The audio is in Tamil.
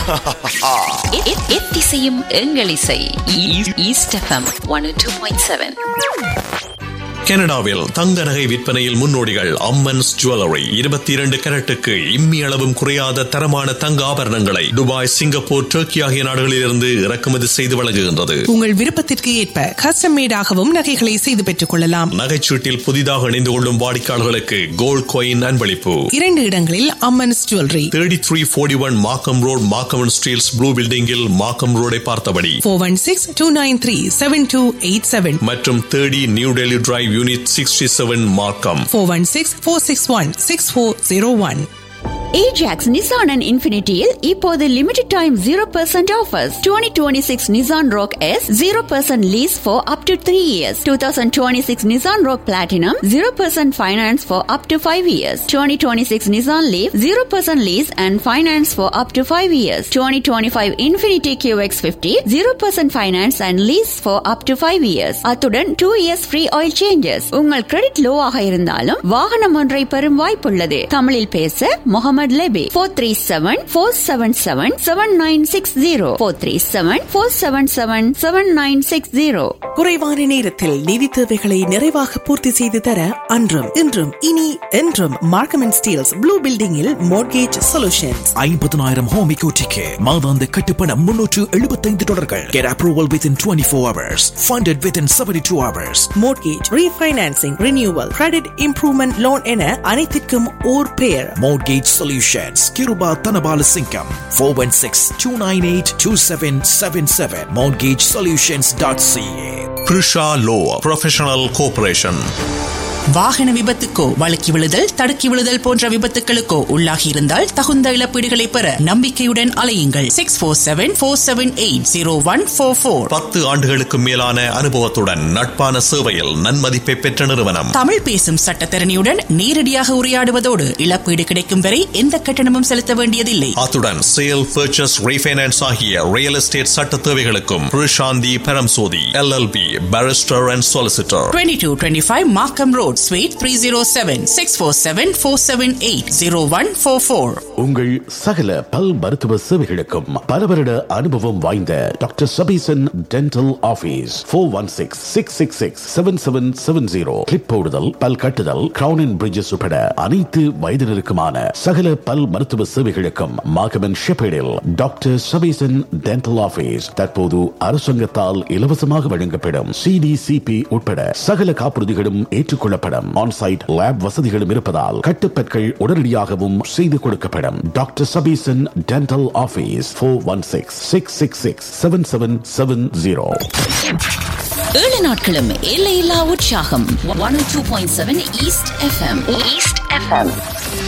எத்திசையும் எங்கள் இசை ஈஸ்ட் எஃப்எம் 102.7. கனடாவில் தங்க நகை விற்பனையில் முன்னோடிகள் அம்மன்ஸ் ஜுவல்லரி 22 கேரட்டுக்கு இம்மி அளவும் குறையாத தரமான தங்க ஆபரணங்களை துபாய், சிங்கப்பூர், டர்க்கி ஆகிய நாடுகளிலிருந்து இறக்குமதி செய்து வழங்குகின்றது. உங்கள் விருப்பத்திற்கு ஏற்ப கஸ்டம் மேடாகவும் நகைகளை செய்து பெற்றுக் கொள்ளலாம். நகைச்சீட்டில் புதிதாக இணைந்து கொள்ளும் வாடிக்கையாளர்களுக்கு கோல்ட் காயின் அன்பளிப்பு. 2 இடங்களில் அம்மன்ஸ் ஜுவல்லரி. 3341 மார்க்கம் ரோட், மார்க்கம் ஸ்டீல்ஸ் ப்ளூ பில்டிங்கில் மார்க்கம் ரோடை பார்த்தபடி 416-293-7287 மற்றும் 30 new Delhi drive Unit 67 Markham 416-461-6401. Ajax Nissan and Infinityயில் இப்போது limited time 0% offers. 2026 Nissan Rogue S 0% lease for up to 3 years. 2026 Nissan Rogue Platinum 0% finance for up to 5 years. 2026 Nissan Leaf 0% lease and finance for up to 5 years. 2025 Infinity QX50 0% finance and lease for up to 5 years. அத்துடன் 2 years free oil changes. உங்கள் கிரெடிட் லோவாக இருந்தாலும் வாகனம் ஒன்றை பெறும் வாய்ப்புள்ளது. தமிழில் பேச முகமது லெபி 437-477-7960 437-477-7960. குறைவான நேரத்தில் நிதி தேவைகளை நிறைவாக பூர்த்தி செய்து தர அன்றும் இன்றும் இனி என்றும் மார்க்கம் அண்ட் ஸ்டீல்ஸ் ப்ளூ பில்டிங்கில் மோர்கேஜ் சொல்யூஷன்ஸ். 50,000 ஹோம் எக்விட்டிக்கு மாதாந்த கட்டுப்பணம் $375. Get approval within 24 hours. Funded within 72 hours. Mortgage refinancing, renewal, credit improvement loan என அனைத்திற்கும் ஓர் பெயர். Mortgage Solutions, Kiruba Tanabala Singham, 416-298-2777, mortgagesolutions.ca. Prisha Law Professional Corporation. வாகன விபத்துக்கோ, வழுக்கி விழுதல், தடுக்கி விழுதல் போன்ற விபத்துகளுக்கோ உள்ளாகி இருந்தால் தகுந்த இழப்பீடுகளை பெற நம்பிக்கையுடன் அலையுங்கள். 647-478-0144. 10 ஆண்டுகளுக்கு மேலான அனுபவத்துடன் நட்பான சேவையில் நன்மதிப்பை பெற்ற நிறுவனம். தமிழ் பேசும் சட்டத்தரணியுடன் நேரடியாக உரையாடுவதோடு இழப்பீடு கிடைக்கும் வரை எந்த கட்டணமும் செலுத்த வேண்டியதில்லை. அத்துடன் சேல், பர்ச்சேஸ், ரீஃபைனான்ஸ் ஆகிய ரியல் எஸ்டேட் சட்ட தேவைகளுக்கும் Prasanthi Paramsothy LLB Barrister and Solicitor. 2225 Markham Road, Suite 307, 647-478-0144. உங்கள் சகல பல் மருத்துவ சேவைகளுக்கும் பல வருட அனுபவம் வாய்ந்த doctor Sabesan dental office 416-666-7770. Clip போடுதல், பல் கட்டுதல், கிரவுன் அண்ட் பிரிட்ஜஸ் உட்பட அனைத்து வயதினருக்குமான சகல பல் மருத்துவ சேவைகளுக்கும் மார்க்கம் ஷெப்பேடில் டாக்டர் சபீசன் டென்டல் ஆபீஸ் தற்போது அரசாங்கத்தால் இலவசமாக வழங்கப்படும் CDCP உட்பட சகல காப்புறுதிகளும் ஏற்றுக்கொள்ளப்படும். ஆன்சைட் லேப் வசதிகளும் இருப்பதால் கட்டுப்பற்கள் உடனடியாகவும் செய்து கொடுக்கப்படும். Doctor Sabesan dental office 416-666-7770. 7 நாட்களும் எல்லையில்லா உற்சாகம் 102.7 ஈஸ்ட் எஃப்எம்.